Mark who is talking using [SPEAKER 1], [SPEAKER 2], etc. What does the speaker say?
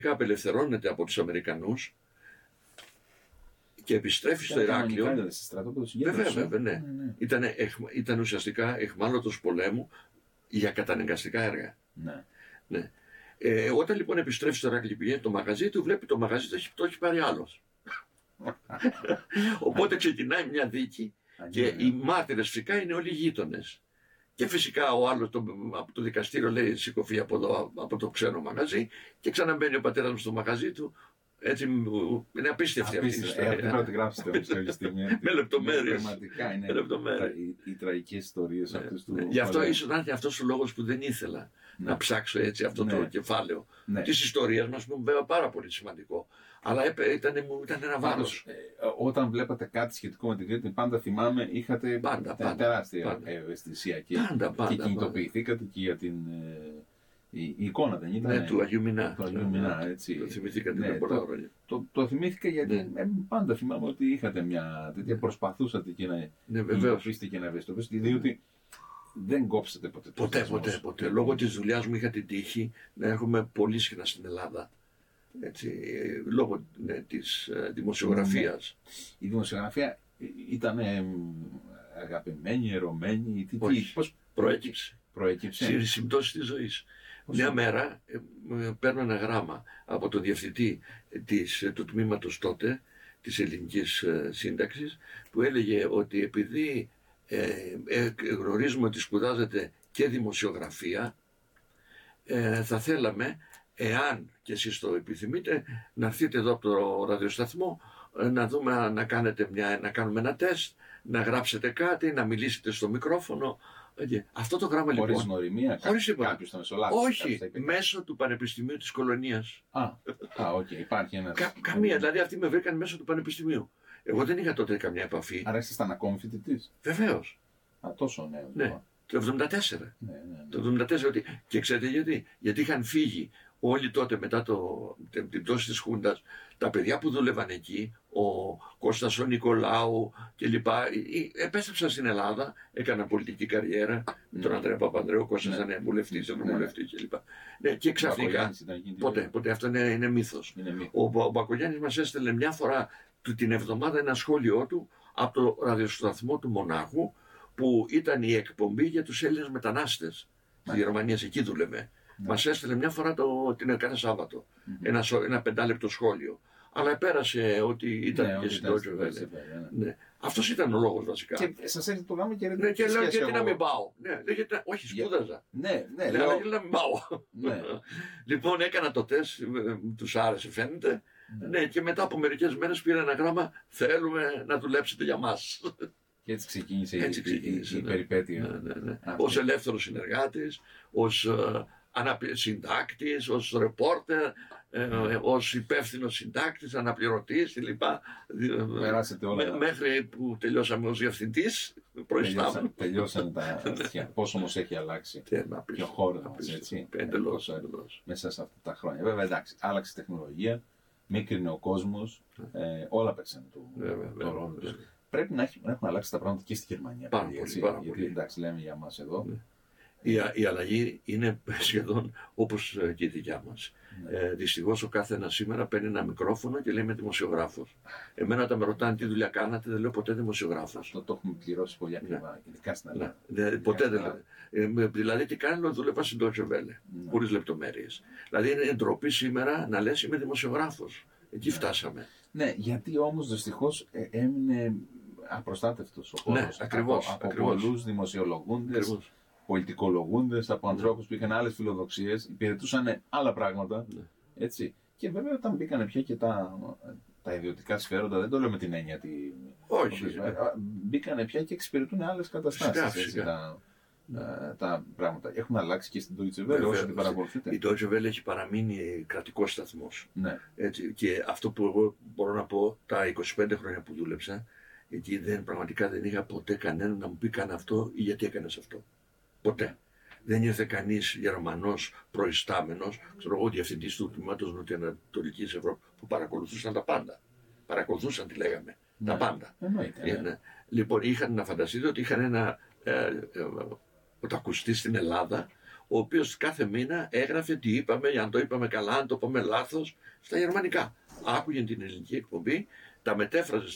[SPEAKER 1] απελευθερώνεται από τους Αμερικανούς και επιστρέφει στο Ηράκλειο. Βέβαια, ναι. Ήταν ουσιαστικά εχμάλωτος πολέμου για καταναγκαστικά έργα. Ναι. Όταν λοιπόν επιστρέφει στο Ηράκλειο και πηγαίνει το μαγαζί του, βλέπει το μαγαζί το έχει πάρει άλλος. Οπότε ξεκινάει μια δίκη και οι μάρτυρες φυσικά είναι όλοι γείτονες. Και φυσικά ο άλλος από το δικαστήριο λέει σηκωφεί από εδώ, από το ξένο μαγαζί, και ξαναμπαίνει ο πατέρας μου στο μαγαζί του. Έτσι, είναι απίστευτη αυτή η ιστορία.
[SPEAKER 2] Πρέπει να τη γράψετε όμως κάποια στιγμή.
[SPEAKER 1] Με λεπτομέρειες.
[SPEAKER 2] Πραγματικά είναι οι τραγικές ιστορίες αυτές του.
[SPEAKER 1] Γι' αυτό ίσως να είναι αυτός ο λόγος που δεν ήθελα να ψάξω έτσι αυτό το κεφάλαιο της ιστορίας μας, που μου βέβαια πάρα πολύ σημαντικό. Αλλά ήταν ένα βάρος.
[SPEAKER 2] Όταν βλέπατε κάτι σχετικό με την Κρήτη, πάντα θυμάμαι, είχατε τεράστια ευαισθησία και κινητοποιηθήκατε και για την. Η εικόνα δεν ήταν.
[SPEAKER 1] Ναι, του Αγίου Μινά.
[SPEAKER 2] Έτσι.
[SPEAKER 1] Το θυμηθήκατε πολλά χρόνια.
[SPEAKER 2] Το θυμήθηκα γιατί πάντα θυμάμαι ότι είχατε μια τέτοια. Προσπαθούσατε και να κινητοποιήσετε και να ευαισθητοποιήσετε. Διότι δεν κόψατε ποτέ.
[SPEAKER 1] Ποτέ. Λόγω της δουλειάς μου είχα την τύχη να έχουμε πολύ συχνά στην Ελλάδα. Έτσι, λόγω της δημοσιογραφίας.
[SPEAKER 2] Η δημοσιογραφία ήταν αγαπημένη, ερωμένη.
[SPEAKER 1] Πώς προέκυψε. Στις συμπτώσεις της ζωής. Μια μέρα παίρνω ένα γράμμα από τον διευθυντή του τμήματος τότε της ελληνικής σύνταξης, που έλεγε ότι επειδή γνωρίζουμε ότι σπουδάζετε και δημοσιογραφία, θα θέλαμε, εάν και εσείς το επιθυμείτε, να έρθετε εδώ από το ραδιοσταθμό να δούμε, να κάνουμε ένα τεστ, να γράψετε κάτι, να μιλήσετε στο μικρόφωνο. Αυτό το γράμμα λοιπόν.
[SPEAKER 2] Χωρίς γνωριμία, κάποιος θα μεσολάβησε.
[SPEAKER 1] Όχι, μέσω του Πανεπιστημίου της Κολονίας.
[SPEAKER 2] Υπάρχει ένα.
[SPEAKER 1] Καμία, δηλαδή αυτοί με βρήκαν μέσω του Πανεπιστημίου. Εγώ δεν είχα τότε καμιά επαφή.
[SPEAKER 2] Άρα ήσασταν ακόμη φοιτητής.
[SPEAKER 1] Βεβαίως.
[SPEAKER 2] Τόσο νέο.
[SPEAKER 1] Ναι. Το 1974.
[SPEAKER 2] Ναι.
[SPEAKER 1] Το 1974. Και ξέρετε γιατί. Γιατί είχαν φύγει όλοι τότε μετά την πτώση της Χούντας, τα παιδιά που δούλευαν εκεί, ο Κώστας ο Νικολάου κλπ. Επέστρεψαν στην Ελλάδα, έκαναν πολιτική καριέρα με τον Ανδρέα Παπανδρέου. Ο Κώστας ήταν βουλευτής, ευρωβουλευτής κλπ. Ναι, και ξαφνικά. Ποτέ. Αυτό είναι μύθος. Ο Μπακογιάννης μας έστελνε μια φορά την εβδομάδα ένα σχόλιο του από το ραδιοσταθμό του Μονάχου, που ήταν η εκπομπή για τους Έλληνες μετανάστες της Γερμανίας. Εκεί δούλευε. Μας έστειλε μια φορά κάθε Σάββατο ένα 5 λεπτό σχόλιο. Αλλά πέρασε ότι ήταν και στην Deutsche Welle. Αυτός ήταν ο λόγος βασικά.
[SPEAKER 2] Και σας έρθει το γάμο και
[SPEAKER 1] και λέω γιατί να μην πάω. Όχι, σπούδαζα. Λέω γιατί να μην πάω. Λοιπόν, έκανα το τεστ, τους άρεσε φαίνεται. Και μετά από μερικές μέρες πήρα ένα γράμμα, θέλουμε να δουλέψετε για μας.
[SPEAKER 2] Και έτσι ξεκίνησε η περιπέτεια.
[SPEAKER 1] Ως ελεύθερος συνεργάτης, ως συντάκτης, ως ρεπόρτερ, ως υπεύθυνος συντάκτης, αναπληρωτής κλπ.
[SPEAKER 2] Περάσετε όλα.
[SPEAKER 1] Μέχρι που τελειώσαμε ως διευθυντής, προϊστάμενο.
[SPEAKER 2] Τελειώσαν τα αυτιά. Πώς όμως έχει αλλάξει και ο χώρος μας, έτσι.
[SPEAKER 1] Εντελώς.
[SPEAKER 2] Μέσα σε αυτά τα χρόνια. Βέβαια, εντάξει, άλλαξε η τεχνολογία, μίκρινε ο κόσμος, όλα παίξαν το ρόλο τους. Πρέπει να έχουν αλλάξει τα πράγματα και στη Γερμανία.
[SPEAKER 1] Πάρα πολύ.
[SPEAKER 2] Γιατί εντάξει, λέμε για μας εδώ.
[SPEAKER 1] Η αλλαγή είναι σχεδόν όπως και η δικιά μας. Δυστυχώς ο κάθε ένας σήμερα παίρνει ένα μικρόφωνο και λέει είμαι δημοσιογράφος. Εμένα όταν με ρωτάνε τι δουλειά κάνατε, δεν λέω ποτέ δημοσιογράφος.
[SPEAKER 2] Αυτό το έχουμε πληρώσει πολύ ακριβά, ειδικά στην Ελλάδα.
[SPEAKER 1] Ποτέ δεν λέω. Δηλαδή τι κάνω, δούλευα στην Deutsche Welle, χωρίς λεπτομέρειες. Δηλαδή είναι ντροπή σήμερα να λες είμαι δημοσιογράφος. Εκεί φτάσαμε.
[SPEAKER 2] Ναι, γιατί όμως δυστυχώς έμεινε απροστάτευτος ο χώρος από πολλούς δημοσιολογούντες, πολιτικολογούντες, από ανθρώπους που είχαν άλλες φιλοδοξίες, υπηρετούσαν άλλα πράγματα. Έτσι. Και βέβαια όταν μπήκαν πια και τα ιδιωτικά συμφέροντα, δεν το λέω με την έννοια ότι.
[SPEAKER 1] Όχι.
[SPEAKER 2] Μπήκαν πια και εξυπηρετούν άλλες καταστάσεις. Τα πράγματα έχουν αλλάξει και στην Deutsche Welle, όσο την παρακολουθείτε.
[SPEAKER 1] Η Deutsche Welle έχει παραμείνει κρατικός σταθμός. Έτσι, και αυτό που εγώ μπορώ να πω, τα 25 χρόνια που δούλεψα, εκεί πραγματικά δεν είχα ποτέ κανέναν να μου πει καν αυτό ή γιατί έκανες αυτό. Ποτέ. Δεν ήρθε κανείς Γερμανός προϊστάμενος, ξέρω εγώ, διευθυντής του τμήματος Νοτιοανατολικής Ευρώπης, που παρακολουθούσαν τα πάντα. Παρακολουθούσαν τι λέγαμε. Τα πάντα. Λοιπόν, είχαν να φανταστείτε ότι είχαν ένα. Όταν ακουστεί στην Ελλάδα ο οποίος κάθε μήνα έγραφε τι είπαμε, αν το είπαμε καλά, αν το είπαμε λάθος, στα γερμανικά. Άκουγε την ελληνική εκπομπή, τα μετέφραζε